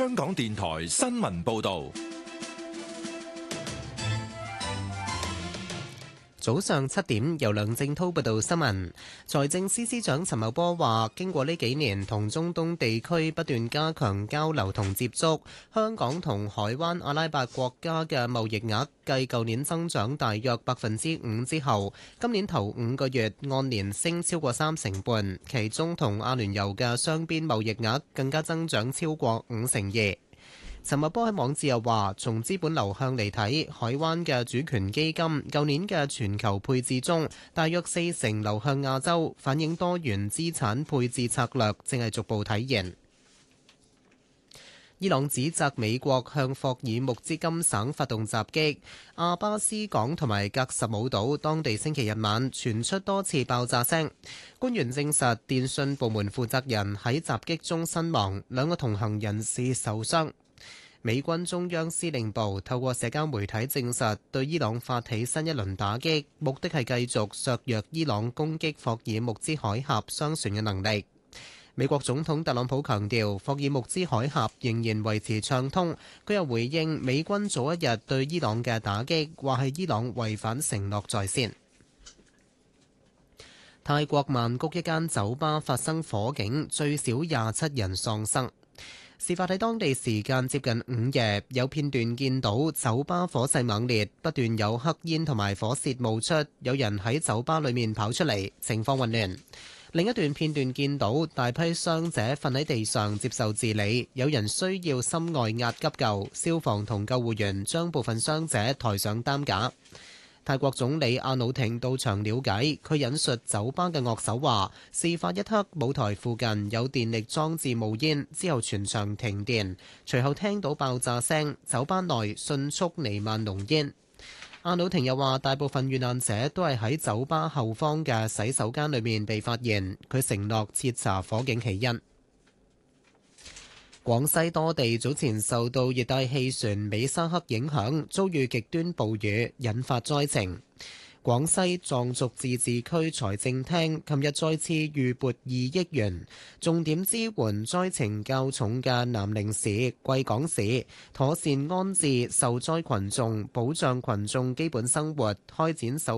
香港電台新聞報道。 早上7點，由梁正滔報道新聞。財政司司長陳茂波話，經過呢幾年同中東地區不斷加強交流同接觸，香港同海灣阿拉伯國家嘅貿易額繼舊年增長大約5%之後，今年頭5個月按年升超過3成半，其中同阿聯酋嘅雙邊貿易額更加增長超過52%。陳茂波喺網誌又話，從資本流向嚟睇，海灣嘅主權基金舊年嘅全球配置中，大約40%流向亞洲，反映多元資產配置策略正係逐步體現。伊朗指責美國向霍爾木茲金省發動襲擊，阿巴斯港同埋格什姆島當地星期日晚傳出多次爆炸聲。官員證實，電信部門負責人喺襲擊中身亡，2個同行人士受傷。美軍中央司令部透過社交媒體證實，對伊朗發起新一輪打擊，目的係繼續削弱伊朗攻擊霍爾木茲海峽商船嘅能力。美國總統特朗普強調，霍爾木茲海峽仍然維持暢通。佢又回應美軍早一日對伊朗嘅打擊，話係伊朗違反承諾在先。泰國曼谷一間酒吧發生火警，最少27人喪生。事發喺當地時間接近午夜，有片段見到酒吧火勢猛烈，不斷有黑煙同埋火舌冒出，有人喺酒吧裏面跑出嚟，情況混亂。另一段片段見到大批傷者瞓喺地上接受治理，有人需要心外壓急救，消防同救護員將部分傷者抬上擔架。泰國總理阿努廷到場了解，佢引述酒吧嘅樂手話，事發一刻舞台附近有電力裝置冒煙，之後全場停電，隨後聽到爆炸聲，酒吧內迅速彌漫濃煙。阿努廷又話，大部分遇難者都係喺酒吧後方嘅洗手間裏面被發現，佢承諾徹查火警起因。廣西多地早前受到熱帶氣旋美沙克影響，遭遇極端暴雨，引發災情。廣西藏族自治區財政廳琴日再次預撥2億元，重點支援災情較重嘅南寧市、貴港市，妥善安置受災群眾，保障群眾基本生活，開展手